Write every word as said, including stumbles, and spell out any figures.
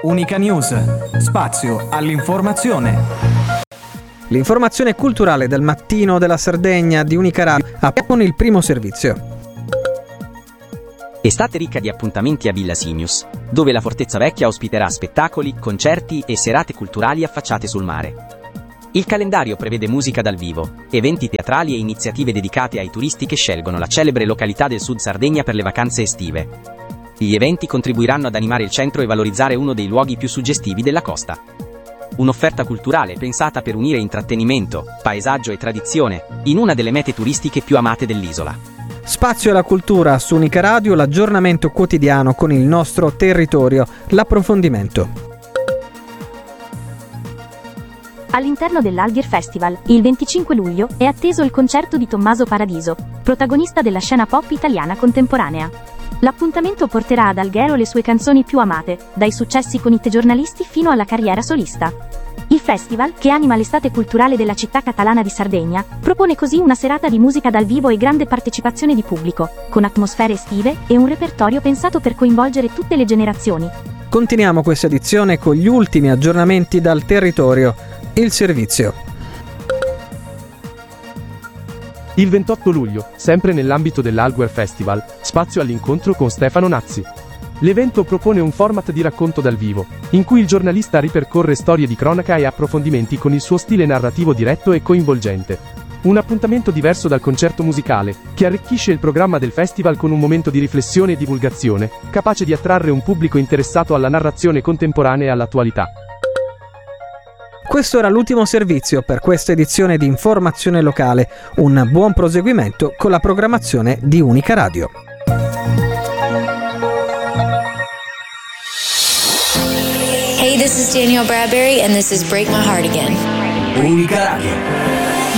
Unica News, spazio all'informazione. L'informazione culturale del mattino della Sardegna di Unica Radio con il primo servizio. Estate ricca di appuntamenti a Villa Simius, dove la Fortezza Vecchia ospiterà spettacoli, concerti e serate culturali affacciate sul mare. Il calendario prevede musica dal vivo, eventi teatrali e iniziative dedicate ai turisti che scelgono la celebre località del Sud Sardegna per le vacanze estive. Gli eventi contribuiranno ad animare il centro e valorizzare uno dei luoghi più suggestivi della costa. Un'offerta culturale pensata per unire intrattenimento, paesaggio e tradizione, in una delle mete turistiche più amate dell'isola. Spazio alla cultura su Unica Radio, l'aggiornamento quotidiano con il nostro territorio, l'approfondimento. All'interno dell'Alghir Festival, il venticinque luglio, è atteso il concerto di Tommaso Paradiso, protagonista della scena pop italiana contemporanea. L'appuntamento porterà ad Alghero le sue canzoni più amate, dai successi con i telegiornalisti fino alla carriera solista. Il festival, che anima l'estate culturale della città catalana di Sardegna, propone così una serata di musica dal vivo e grande partecipazione di pubblico, con atmosfere estive e un repertorio pensato per coinvolgere tutte le generazioni. Continuiamo questa edizione con gli ultimi aggiornamenti dal territorio. Il servizio. Il ventotto luglio, sempre nell'ambito dell'Alghir Festival, spazio all'incontro con Stefano Nazzi. L'evento propone un format di racconto dal vivo, in cui il giornalista ripercorre storie di cronaca e approfondimenti con il suo stile narrativo diretto e coinvolgente. Un appuntamento diverso dal concerto musicale, che arricchisce il programma del festival con un momento di riflessione e divulgazione, capace di attrarre un pubblico interessato alla narrazione contemporanea e all'attualità. Questo era l'ultimo servizio per questa edizione di Informazione Locale. Un buon proseguimento con la programmazione di Unica Radio. Hey, this is Danielle Bradbury and this is Break My Heart Again. Unica Radio.